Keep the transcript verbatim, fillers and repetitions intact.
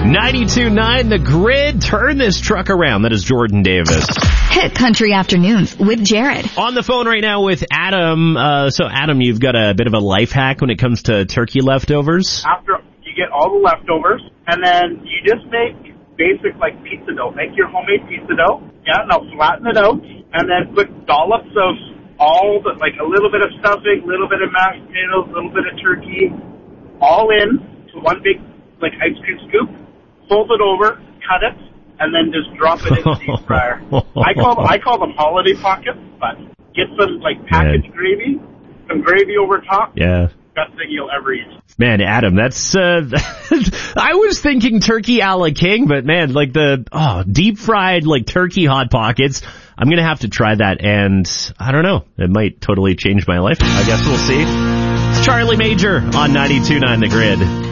ninety-two point nine The Grid. Turn this truck around. That is Jordan Davis. Hit Country Afternoons with Jared. On the phone right now with Adam. Uh, so, Adam, you've got a bit of a life hack when it comes to turkey leftovers. After you get all the leftovers, and then you just make basic, like, pizza dough. Make your homemade pizza dough. Yeah, now flatten it out, and then put dollops of all the, like, a little bit of stuffing, a little bit of mashed potatoes, a little bit of turkey, all in to one big, like, ice cream scoop. Fold it over, cut it, and then just drop it in the deep fryer. I call I call them holiday pockets, but get some, like, packaged yeah. gravy, some gravy over top. Yeah. Best thing you'll ever eat. Man, Adam, that's, uh, I was thinking turkey a la king, but man, like the, oh, deep fried, like, turkey Hot Pockets. I'm gonna have to try that, and I don't know, it might totally change my life. I guess we'll see. It's Charlie Major on ninety-two point nine The Grid.